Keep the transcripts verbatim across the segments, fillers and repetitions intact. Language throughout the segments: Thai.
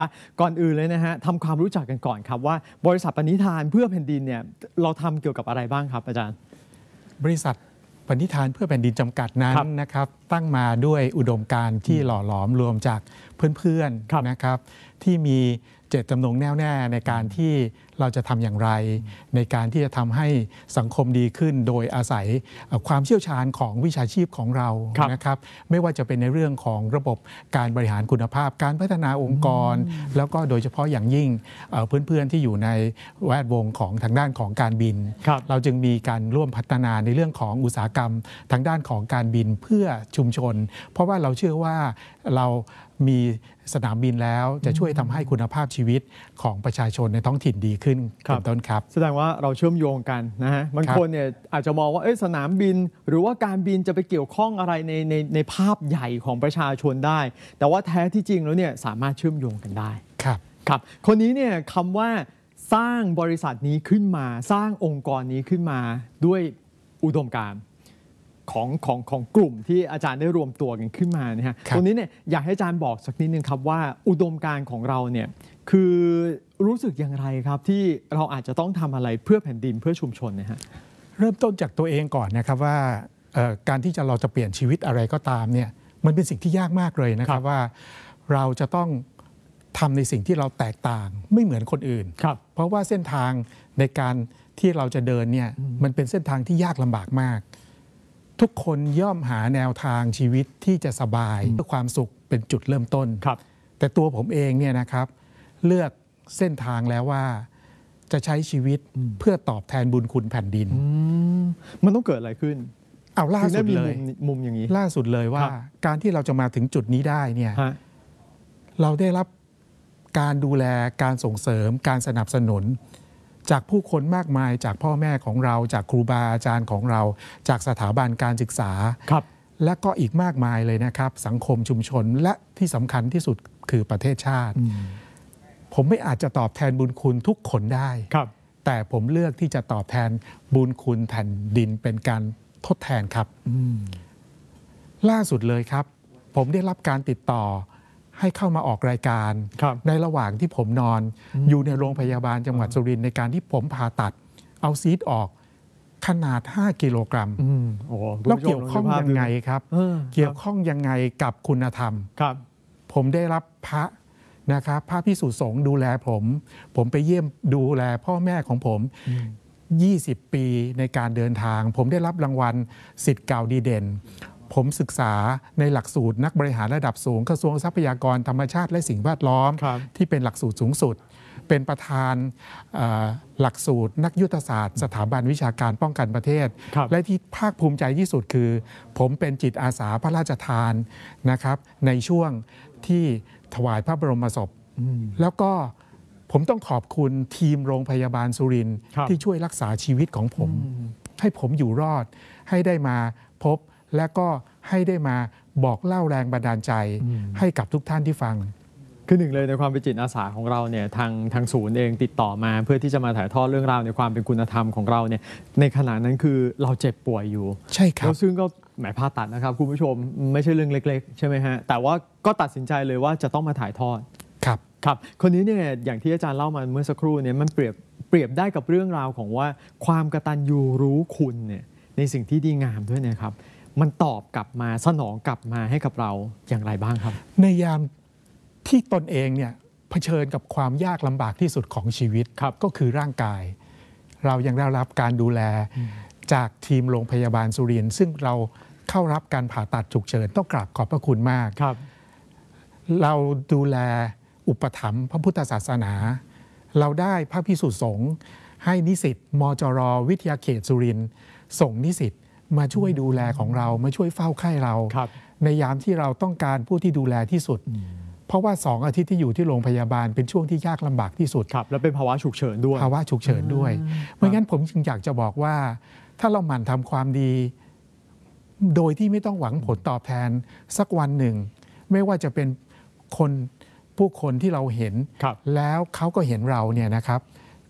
ก่อนอื่นเลยนะฮะทำความรู้จักกันก่อนครับว่าบริษัทปณิธานเพื่อแผ่นดินเนี่ยเราทำเกี่ยวกับอะไรบ้างครับอาจารย์บริษัทปณิธานเพื่อแผ่นดินจำกัดนั้นนะครับตั้งมาด้วยอุดมการณ์ที่หล่อหลอมรวมจากเพื่อนๆนะครับที่มีเจตจำนงแน่วแน่ในการที่เราจะทำอย่างไรในการที่จะทำให้สังคมดีขึ้นโดยอาศัยความเชี่ยวชาญของวิชาชีพของเรานะครับไม่ว่าจะเป็นในเรื่องของระบบการบริหารคุณภาพการพัฒนาองค์กรแล้วก็โดยเฉพาะอย่างยิ่งเพื่อนๆที่อยู่ในแวดวงของทางด้านของการบินเราจึงมีการร่วมพัฒนาในเรื่องของอุตสาหกรรมทางด้านของการบินเพื่อชุมชนเพราะว่าเราเชื่อว่าเรามีสนามบินแล้วจะช่วยทำให้คุณภาพชีวิตของประชาชนในท้องถิ่นดีขึ้นเป็นต้นครับแสดงว่าเราเชื่อมโยงกันนะฮะบางคนเนี่ยอาจจะมองว่าเอ้ยสนามบินหรือว่าการบินจะไปเกี่ยวข้องอะไรในในในภาพใหญ่ของประชาชนได้แต่ว่าแท้ที่จริงแล้วเนี่ยสามารถเชื่อมโยงกันได้ครับครับคนนี้เนี่ยคำว่าสร้างบริษัทนี้ขึ้นมาสร้างองค์กรนี้ขึ้นมาด้วยอุดมการณ์ของของของกลุ่มที่อาจารย์ได้รวมตัวกันขึ้นมาเนี่ยฮะตรงนี้เนี่ยอยากให้อาจารย์บอกสักนิดนึงครับว่าอุดมการณ์ของเราเนี่ยคือรู้สึกอย่างไรครับที่เราอาจจะต้องทำอะไรเพื่อแผ่นดินเพื่อชุมชนเนี่ยฮะเริ่มต้นจากตัวเองก่อนนะครับว่าการที่จะเราจะเปลี่ยนชีวิตอะไรก็ตามเนี่ยมันเป็นสิ่งที่ยากมากเลยนะครับว่าเราจะต้องทำในสิ่งที่เราแตกต่างไม่เหมือนคนอื่นเพราะว่าเส้นทางในการที่เราจะเดินเนี่ยมันเป็นเส้นทางที่ยากลำบากมากทุกคนย่อมหาแนวทางชีวิตที่จะสบายเพื่อความสุขเป็นจุดเริ่มต้นแต่ตัวผมเองเนี่ยนะครับเลือกเส้นทางแล้วว่าจะใช้ชีวิตเพื่อตอบแทนบุญคุณแผ่นดินมันต้องเกิดอะไรขึ้นเอาล่าสุดเลยมุมอย่างนี้ล่าสุดเลยว่าการที่เราจะมาถึงจุดนี้ได้เนี่ยเราได้รับการดูแลการส่งเสริมการสนับสนุนจากผู้คนมากมายจากพ่อแม่ของเราจากครูบาอาจารย์ของเราจากสถาบันการศึกษาและก็อีกมากมายเลยนะครับสังคมชุมชนและที่สำคัญที่สุดคือประเทศชาติผมไม่อาจจะตอบแทนบุญคุณทุกคนได้แต่ผมเลือกที่จะตอบแทนบุญคุณแผ่นดินเป็นการทดแทนครับล่าสุดเลยครับผมได้รับการติดต่อให้เข้ามาออกรายการในระหว่างที่ผมนอนอยู่ในโรงพยาบาลจังหวัดสุรินทร์ในการที่ผมผ่าตัดเอาซีสต์ออกขนาดห้ากิโลกรัมแล้วเกี่ยวข้องยังไงครับเกี่ยวข้องยังไงกับคุณธรรมผมได้รับพระนะครับพระภิกษุสงฆ์ดูแลผมผมไปเยี่ยมดูแลพ่อแม่ของผมยี่สิบปีในการเดินทางผมได้รับรางวัลศิษย์เก่าดีเด่นผมศึกษาในหลักสูตรนักบริหารระดับสูงกระทรวงทรัพยากรธรรมชาติและสิ่งแวดล้อมที่เป็นหลักสูตรสูงสุดเป็นประธานหลักสูตรนักยุทธศาสตร์สถาบันวิชาการป้องกันประเทศและที่ภาคภูมิใจที่สุดคือผมเป็นจิตอาสาพระราชทานนะครับในช่วงที่ถวายพระบรมศพแล้วก็ผมต้องขอบคุณทีมโรงพยาบาลสุรินทร์ที่ช่วยรักษาชีวิตของผมให้ผมอยู่รอดให้ได้มาพบและก็ให้ได้มาบอกเล่าแรงบันดาลใจให้กับทุกท่านที่ฟังคือหนึ่งเลยในความเป็นจิตอาสาของเราเนี่ยทางทางศูนย์เองติดต่อมาเพื่อที่จะมาถ่ายทอดเรื่องราวในความเป็นคุณธรรมของเราเนี่ยในขณะนั้นคือเราเจ็บป่วยอยู่ใช่ครับแล้วซึ่งก็แหมผ่าตัดนะครับคุณผู้ชมไม่ใช่เรื่องเล็กๆใช่ไหมฮะแต่ว่าก็ตัดสินใจเลยว่าจะต้องมาถ่ายทอดครับครับคนนี้เนี่ยอย่างที่อาจารย์เล่ามาเมื่อสักครู่เนี่ยมันเปรียบเปรียบได้กับเรื่องราวของว่าความกตัญญูรู้คุณเนี่ยในสิ่งที่ดีงามด้วยนะครับมันตอบกลับมาสนองกลับมาให้กับเราอย่างไรบ้างครับในยามที่ตนเองเนี่ยเผชิญกับความยากลำบากที่สุดของชีวิตก็คือร่างกายเรายังได้รับการดูแลจากทีมโรงพยาบาลสุรินทร์ซึ่งเราเข้ารับการผ่าตัดฉุกเฉินต้องกราบขอบพระคุณมากเราดูแลอุปถัมภ์พระพุทธศาสนาเราได้พระภิกษุสงฆ์ให้นิสิตมจร.วิทยาเขตสุรินทร์ส่งนิสิตมาช่วยดูแลของเรามาช่วยเฝ้าไข้เราในยามที่เราต้องการผู้ที่ดูแลที่สุดเพราะว่าสองอาทิตย์ที่อยู่ที่โรงพยาบาลเป็นช่วงที่ยากลำบากที่สุดครับและเป็นภาวะฉุกเฉินด้วยภาวะฉุกเฉินด้วยไม่งั้นผมจึงอยากจะบอกว่าถ้าเราหมั่นทำความดีโดยที่ไม่ต้องหวังผลตอบแทนสักวันหนึ่งไม่ว่าจะเป็นคนผู้คนที่เราเห็นแล้วเขาก็เห็นเราเนี่ยนะครับ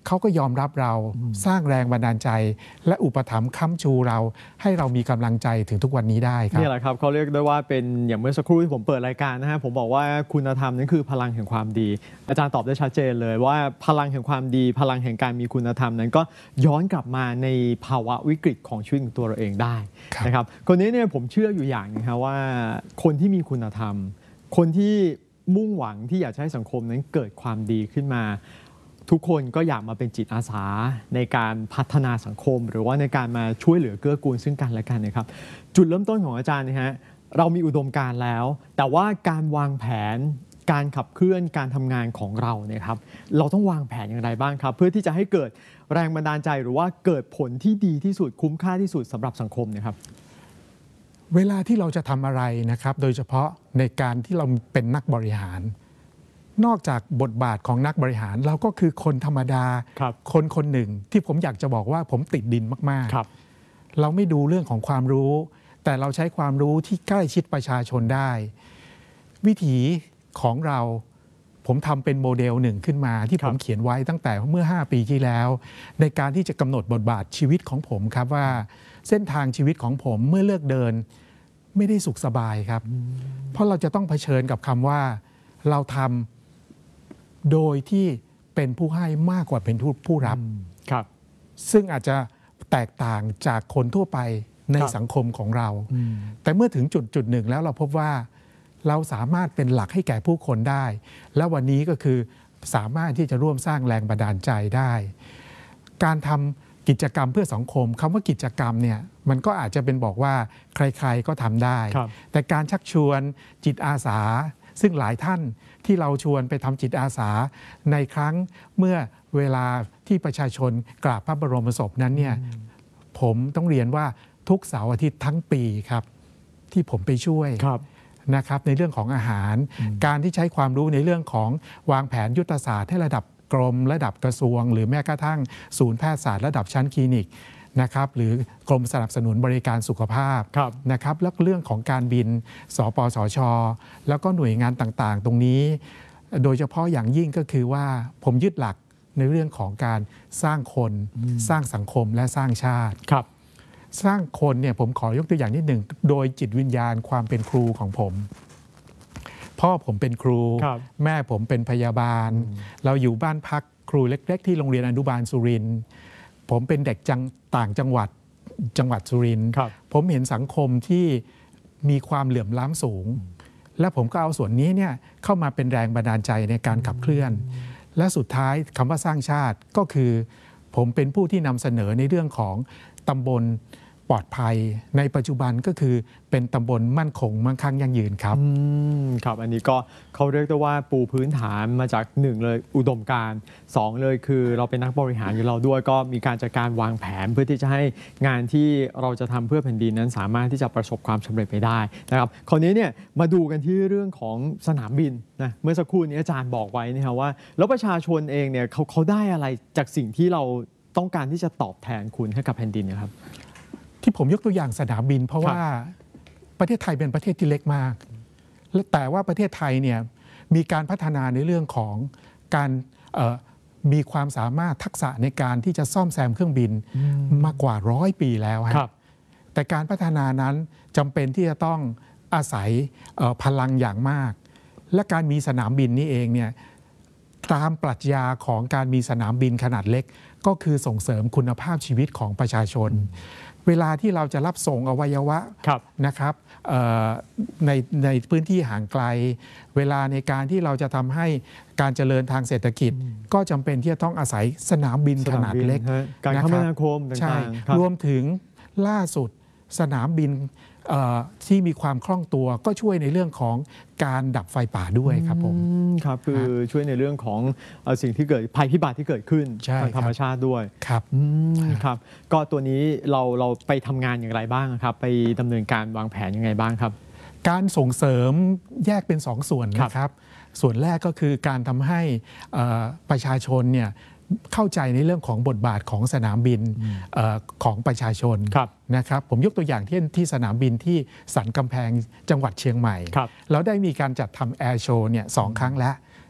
เขาก็ยอมรับเราสร้างแรงบันดาลใจและอุปถัมภ์ค้ำชูเราให้เรามีกำลังใจถึงทุกวันนี้ได้ครับนี่แหละครับเขาเรียกได้ว่าเป็นอย่างเมื่อสักครู่ที่ผมเปิดรายการนะฮะผมบอกว่าคุณธรรมนั้นคือพลังแห่งความดีอาจารย์ตอบได้ชัดเจนเลยว่าพลังแห่งความดีพลังแห่งการมีคุณธรรมนั้นก็ย้อนกลับมาในภาวะวิกฤตของชีวิตของตัวเราเองได้นะครับคนนี้เนี่ยผมเชื่ออยู่อย่างนึงครับว่าคนที่มีคุณธรรมคนที่มุ่งหวังที่อยากให้สังคมนั้นเกิดความดีขึ้นมาทุกคนก็อยากมาเป็นจิตอาสาในการพัฒนาสังคมหรือว่าในการมาช่วยเหลือเกื้อกูลซึ่งกันและกันนะครับจุดเริ่มต้นของอาจารย์นะฮะเรามีอุดมการณ์แล้วแต่ว่าการวางแผนการขับเคลื่อนการทำงานของเราเนี่ยครับเราต้องวางแผนอย่างไรบ้างครับเพื่อที่จะให้เกิดแรงบันดาลใจหรือว่าเกิดผลที่ดีที่สุดคุ้มค่าที่สุดสำหรับสังคมนะครับเวลาที่เราจะทำอะไรนะครับโดยเฉพาะในการที่เราเป็นนักบริหารนอกจากบทบาทของนักบริหารเราก็คือคนธรรมดาค, คนคนหนึ่งที่ผมอยากจะบอกว่าผมติดดินมากๆเราไม่ดูเรื่องของความรู้แต่เราใช้ความรู้ที่ใกล้ชิดประชาชนได้วิถีของเราผมทำเป็นโมเดลหนึ่งขึ้นมาที่ผมเขียนไว้ตั้งแต่เมื่อห้าปีที่แล้วในการที่จะกำหนดบทบาทชีวิตของผมครับว่าเส้นทางชีวิตของผมเมื่อเลือกเดินไม่ได้สุขสบายครับเพราะเราจะต้องเผชิญกับคำว่าเราทำโดยที่เป็นผู้ให้มากกว่าเป็นผู้รับครับซึ่งอาจจะแตกต่างจากคนทั่วไปในสังคมของเราแต่เมื่อถึงจุดจุดหนึ่งแล้วเราพบว่าเราสามารถเป็นหลักให้แก่ผู้คนได้และวันนี้ก็คือสามารถที่จะร่วมสร้างแรงบันดาลใจได้การทำกิจกรรมเพื่อสังคมคำว่ากิจกรรมเนี่ยมันก็อาจจะเป็นบอกว่าใครๆก็ทำได้แต่การชักชวนจิตอาสาซึ่งหลายท่านที่เราชวนไปทำจิตอาสาในครั้งเมื่อเวลาที่ประชาชนกราบพระบรมศพนั้นเนี่ยผมต้องเรียนว่าทุกเสาร์อาทิตย์ทั้งปีครับที่ผมไปช่วยนะครับในเรื่องของอาหารการที่ใช้ความรู้ในเรื่องของวางแผนยุทธศาสตร์ให้ระดับกรมระดับกระทรวงหรือแม้กระทั่งศูนย์แพทยศาสตร์ระดับชั้นคลินิกนะครับหรือกรมสนับสนุนบริการสุขภาพนะครับแล้วเรื่องของการบินสปสช.แล้วก็หน่วยงานต่างๆตรงนี้โดยเฉพาะอย่างยิ่งก็คือว่าผมยึดหลักในเรื่องของการสร้างคนสร้างสังคมและสร้างชาติครับสร้างคนเนี่ยผมขอยกตัวอย่างนิดหนึ่งโดยจิตวิญญาณความเป็นครูของผมพ่อผมเป็นครูแม่ผมเป็นพยาบาลเราอยู่บ้านพักครูเล็กๆที่โรงเรียนอนุบาลสุรินทร์ผมเป็นเด็กจังต่างจังหวัดจังหวัดสุรินทร์ผมเห็นสังคมที่มีความเหลื่อมล้ำสูงและผมก็เอาส่วนนี้เนี่ยเข้ามาเป็นแรงบันดาลใจในการขับเคลื่อนและสุดท้ายคำว่าสร้างชาติก็คือผมเป็นผู้ที่นำเสนอในเรื่องของตำบลปลอดภัยในปัจจุบันก็คือเป็นตำบลมั่นคงมั่งคั่งยั่งยืนครับครับอันนี้ก็เขาเรียกได้ว่าปูพื้นฐานมาจากหนึ่งเลยอุดมการณ์สองเลยคือเราเป็นนักบริหารอยู่เราด้วยก็มีการจัดการวางแผนเพื่อที่จะให้งานที่เราจะทำเพื่อแผ่นดินนั้นสามารถที่จะประสบความสำเร็จไปได้นะครับคราวนี้เนี่ยมาดูกันที่เรื่องของสนามบินนะเมื่อสักครู่นี้อาจารย์บอกไว้นะครับว่าแล้วประชาชนเองเนี่ยเขาเขาได้อะไรจากสิ่งที่เราต้องการที่จะตอบแทนคุณให้กับแผ่นดินนะครับที่ผมยกตัวอย่างสนามบินเพราะว่าประเทศไทยเป็นประเทศที่เล็กมากแต่ว่าประเทศไทยเนี่ยมีการพัฒนาในเรื่องของการมีความสามารถทักษะในการที่จะซ่อมแซมเครื่องบินมากกว่าร้อยปีแล้วครับแต่การพัฒนานั้นจำเป็นที่จะต้องอาศัยพลังอย่างมากและการมีสนามบินนี้เองเนี่ยตามปรัชญาของการมีสนามบินขนาดเล็กก็คือส่งเสริมคุณภาพชีวิตของประชาชนเวลาที่เราจะรับส่งอวัยวะนะครับในในพื้นที่ห่างไกลเวลาในการที่เราจะทำให้การเจริญทางเศรษฐกิจก็จำเป็นที่จะต้องอาศัยสนามบินขนาดเล็กการคมนาคมต่างๆรวมถึงล่าสุดสนามบินที่มีความคล่องตัวก็ช่วยในเรื่องของการดับไฟป่าด้วยครับผมครับคือช่วยในเรื่องของสิ่งที่เกิดภัยพิบัติที่เกิดขึ้นทางธรรมชาติด้วยครับครับก็ตัวนี้เราเราไปทำงานอย่างไรบ้างครับไปดำเนินการวางแผนยังไงบ้างครับการส่งเสริมแยกเป็นสองส่วนนะครับส่วนแรกก็คือการทำให้ประชาชนเนี่ยเข้าใจในเรื่องของบทบาทของสนามบินของประชาชนนะครับผมยกตัวอย่างที่ที่สนามบินที่สันกำแพงจังหวัดเชียงใหม่เราได้มีการจัดทำแอร์โชว์เนี่ยสองครั้งแล้ว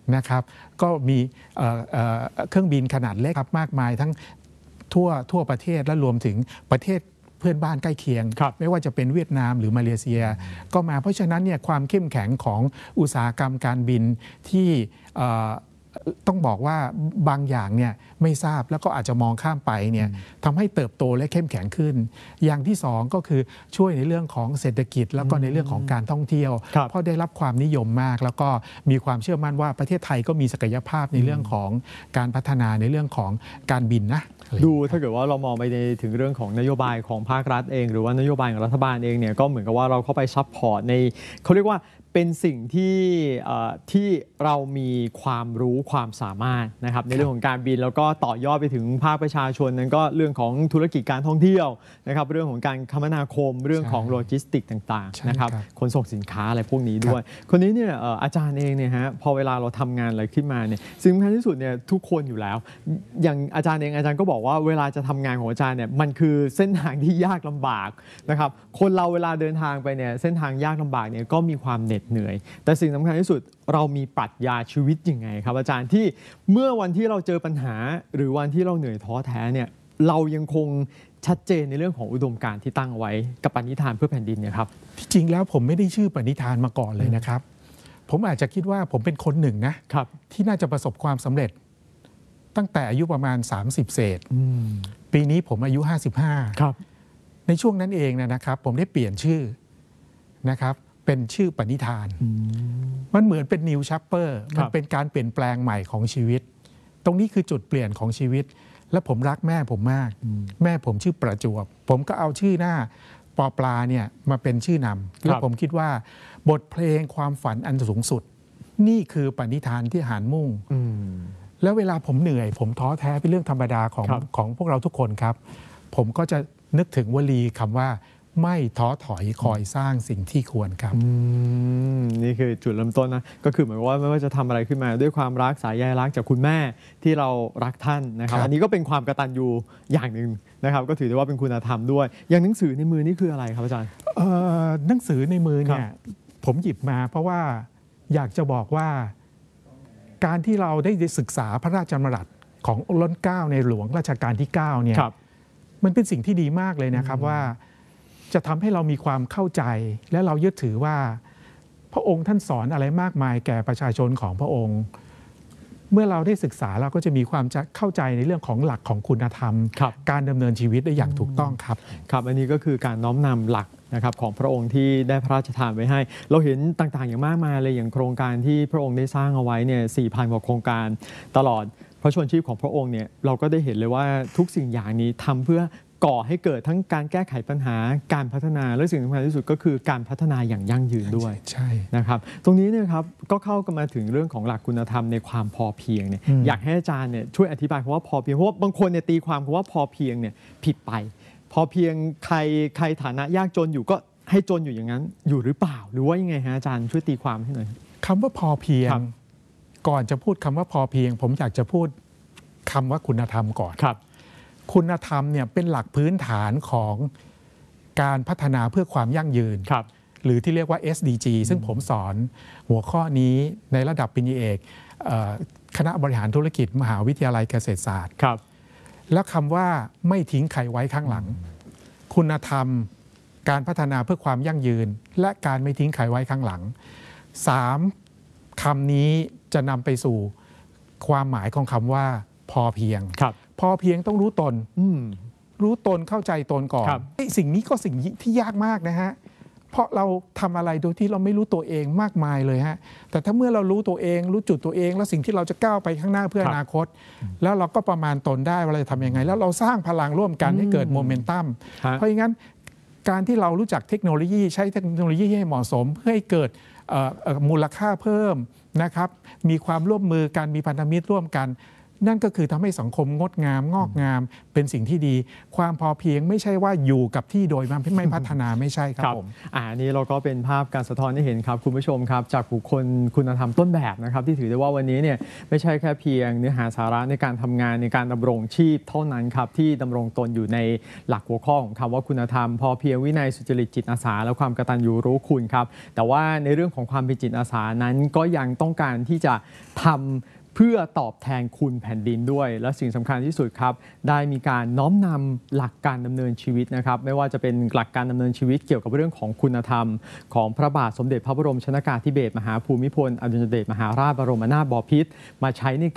นะครับก็มีเครื่องบินขนาดเล็กมากมายทั้งทั่วทั่วประเทศและรวมถึงประเทศเพื่อนบ้านใกล้เคียงไม่ว่าจะเป็นเวียดนามหรือมาเลเซียก็มาเพราะฉะนั้นเนี่ยความเข้มแข็งของอุตสาหกรรมการบินที่ต้องบอกว่าบางอย่างเนี่ยไม่ทราบแล้วก็อาจจะมองข้ามไปเนี่ยทำให้เติบโตและเข้มแข็งขึ้นอย่างที่สองก็คือช่วยในเรื่องของเศรษฐกิจแล้วก็ในเรื่องของการท่องเที่ยวเพราะได้รับความนิยมมากแล้วก็มีความเชื่อมั่นว่าประเทศไทยก็มีศักยภาพในเรื่องของการพัฒนาในเรื่องของการบินนะดูถ้าเกิดว่าเรามองไปในถึงเรื่องของนโยบายของภาครัฐเองหรือว่านโยบายของรัฐบาลเองเนี่ยก็เหมือนกับว่าเราเข้าไปซัพพอร์ตในเขาเรียกว่าเป็นสิ่งที่ที่เรามีความรู้ความสามารถนะครับในเรื่องของการบินแล้วก็ต่อยอดไปถึงภาคประชาชนนั้นก็เรื่องของธุรกิจการท่องเที่ยวนะครับเรื่องของการคมนาคมเรื่องของโลจิสติกต่างๆนะครับขนส่งสินค้าอะไรพวกนี้ด้วยคนนี้เนี่ยอาจารย์เองเนี่ยฮะพอเวลาเราทำงานอะไรขึ้นมาเนี่ยสิ่งสำคัญที่สุดเนี่ยทุกคนอยู่แล้วอย่างอาจารย์เองอาจารย์ก็บอกว่าเวลาจะทำงานของอาจารย์เนี่ยมันคือเส้นทางที่ยากลำบากนะครับคนเราเวลาเดินทางไปเนี่ยเส้นทางยากลำบากเนี่ยก็มีความเหน็ดเหนื่อยแต่สิ่งสำคัญที่สุดเรามีปรัชญาชีวิตยังไงครับอาจารย์ที่เมื่อวันที่เราเจอปัญหาหรือวันที่เราเหนื่อยท้อแท้เนี่ยเรายังคงชัดเจนในเรื่องของอุดมการณ์ที่ตั้งไว้กับปณิธานเพื่อแผ่นดินเนี่ยครับที่จริงแล้วผมไม่ได้ชื่อปณิธานมาก่อนเลยนะครับผมอาจจะคิดว่าผมเป็นคนหนึ่งนะที่น่าจะประสบความสำเร็จตั้งแต่อายุประมาณสามสิบเศษปีนี้ผมอายุห้าสิบห้าในช่วงนั้นเองนะครับผมได้เปลี่ยนชื่อนะครับเป็นชื่อปณิธานมันเหมือนเป็น new chapter มันเป็นการเปลี่ยนแปลงใหม่ของชีวิตตรงนี้คือจุดเปลี่ยนของชีวิตและผมรักแม่ผมมากแม่ผมชื่อประจวบผมก็เอาชื่อหน้าปอปลาเนี่ยมาเป็นชื่อนำแล้วผมคิดว่าบทเพลงความฝันอันสูงสุดนี่คือปณิธานที่หารมุ่งแล้วเวลาผมเหนื่อยผมท้อแท้เป็นเรื่องธรรมดาของของพวกเราทุกคนครับผมก็จะนึกถึงวลีคำว่าไม่ท้อถอยคอยสร้างสิ่งที่ควรครับนี่คือจุดเริ่มต้นนะก็คือเหมือนว่าไม่ว่าจะทำอะไรขึ้นมาด้วยความรักสายใยรักจากคุณแม่ที่เรารักท่านนะครับอันนี้ก็เป็นความกตัญญูอย่างหนึ่งนะครับก็ถือได้ว่าเป็นคุณธรรมด้วยอย่างหนังสือในมือนี่คืออะไรครับอาจารย์หนังสือในมือเนี่ยผมหยิบมาเพราะว่าอยากจะบอกว่าการที่เราได้ศึกษาพระราชดำรัสของรัชกาลที่เก้าในหลวงรัชกาลที่เก้าเนี่ยมันเป็นสิ่งที่ดีมากเลยนะครับว่าจะทำให้เรามีความเข้าใจและเรายึดถือว่าพระองค์ท่านสอนอะไรมากมายแก่ประชาชนของพระองค์เมื่อเราได้ศึกษาเราก็จะมีความเข้าใจในเรื่องของหลักของคุณธรรมการดำเนินชีวิตได้อย่างถูกต้องครับครับอันนี้ก็คือการน้อมนำหลักนะครับของพระองค์ที่ได้พระราชทานไว้ให้เราเห็นต่างๆอย่างมากมายเลยอย่างโครงการที่พระองค์ได้สร้างเอาไว้เนี่ย สี่พัน กว่าโครงการตลอดพระชนชีพของพระองค์เนี่ยเราก็ได้เห็นเลยว่าทุกสิ่งอย่างนี้ทำเพื่อก่อให้เกิดทั้งการแก้ไขปัญหาการพัฒนาและสิ่งสำคัญที่สุดก็คือการพัฒนาอย่างยั่งยืนด้วยใช่นะครับตรงนี้เนี่ยครับก็เข้ากันมาถึงเรื่องของหลักคุณธรรมในความพอเพียงเนี่ยอยากให้อาจารย์เนี่ยช่วยอธิบายคำว่าพอเพียงเพราะว่าบางคนเนี่ยตีความคำว่าพอเพียงเนี่ยผิดไปพอเพียงใครใครฐานะยากจนอยู่ก็ให้จนอยู่อย่างนั้นอยู่หรือเปล่าหรือว่ายังไงฮะอาจารย์ช่วยตีความให้หน่อยคำว่าพอเพียงก่อนจะพูดคำว่าพอเพียงผมอยากจะพูดคำว่าคุณธรรมก่อนครับคุณธรรมเนี่ยเป็นหลักพื้นฐานของการพัฒนาเพื่อความยั่งยืนหรือที่เรียกว่า เอส ดี จี ซึ่งผมสอนหัวข้อนี้ในระดับปริญญาเอกคณะบริหารธุรกิจมหาวิทยาลัยเกษตรศาสตร์แล้วคำว่าไม่ทิ้งใครไว้ข้างหลังคุณธรรมการพัฒนาเพื่อความยั่งยืนและการไม่ทิ้งใครไว้ข้างหลังสามคำนี้จะนำไปสู่ความหมายของคำว่าพอเพียงพอเพียงต้องรู้ตนรู้ตนเข้าใจตนก่อนสิ่งนี้ก็สิ่งที่ยากมากนะฮะเพราะเราทำอะไรโดยที่เราไม่รู้ตัวเองมากมายเลยฮะแต่ถ้าเมื่อเรารู้ตัวเองรู้จุดตัวเองแล้วสิ่งที่เราจะก้าวไปข้างหน้าเพื่ออนาคตแล้วเราก็ประมาณตนได้ว่าเราจะทำยังไงแล้วเราสร้างพลังร่วมกันให้เกิดโมเมนตัมเพราะอย่างนั้นการที่เรารู้จักเทคโนโลยีใช้เทคโนโลยีให้เหมาะสมเพื่อให้เกิดมูลค่าเพิ่มนะครับมีความร่วมมือกันมีพันธมิตรร่วมกันนั่นก็คือทำให้สังคมงดงามงอกงามเป็นสิ่งที่ดีความพอเพียงไม่ใช่ว่าอยู่กับที่โดยไม่พัฒนาไม่ใช่ครับผมอ่านี้เราก็เป็นภาพการสะท้อนให้เห็นครับคุณผู้ชมครับจากบุคคลคุณธรรมต้นแบบนะครับที่ถือได้ว่าวันนี้เนี่ยไม่ใช่แค่เพียงเนื้อหาสาระในการทำงานในการดำรงชีพเท่านั้นครับที่ดำรงตนอยู่ในหลักหัวข้อของคำว่าคุณธรรมพอเพียงวินัยสุจริตจิตอาสาและความกตัญญูรู้คุณครับแต่ว่าในเรื่องของความเป็นจิตอาสานั้นก็ยังต้องการที่จะทำเพื่อตอบแทนคุณแผ่นดินด้วยและสิ่งสำคัญที่สุดครับได้มีการน้อมนำหลักการดำเนินชีวิตนะครับไม่ว่าจะเป็นหลักการดำเนินชีวิตเกี่ยวกับเรื่องของคุณธรรมของพระบาทสมเด็จพระบรมชนกาธิเบศรมหาภูมิพลอดุลยเดชมหาราชบรมนาถบพิตรมาใช้ใน